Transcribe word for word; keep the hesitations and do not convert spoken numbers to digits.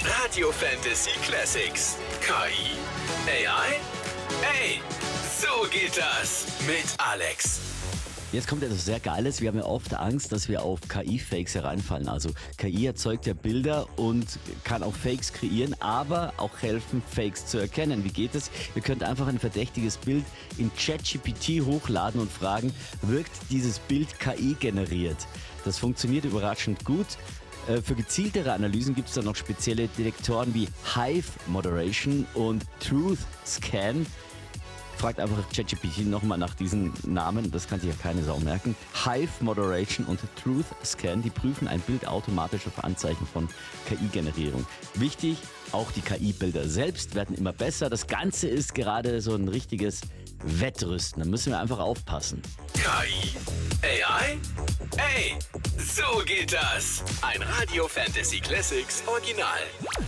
Radio Fantasy Classics. K I? A I? Ey, so geht das mit Alex. Jetzt kommt etwas sehr Geiles. Wir haben ja oft Angst, dass wir auf K I-Fakes hereinfallen. Also K I erzeugt ja Bilder und kann auch Fakes kreieren, aber auch helfen, Fakes zu erkennen. Wie geht es? Ihr könnt einfach ein verdächtiges Bild in ChatGPT hochladen und fragen, wirkt dieses Bild K I generiert? Das funktioniert überraschend gut. Für gezieltere Analysen gibt es dann noch spezielle Detektoren wie Hive Moderation und Truth Scan. Fragt einfach ChatGPT nochmal nach diesen Namen, das kann sich ja keine Sau merken. Hive Moderation und Truth Scan, die prüfen ein Bild automatisch auf Anzeichen von K I-Generierung. Wichtig, auch die K I-Bilder selbst werden immer besser. Das Ganze ist gerade so ein richtiges Wettrüsten, da müssen wir einfach aufpassen. K I? A I? Ey, so geht das. Ein Radio Fantasy Classics Original.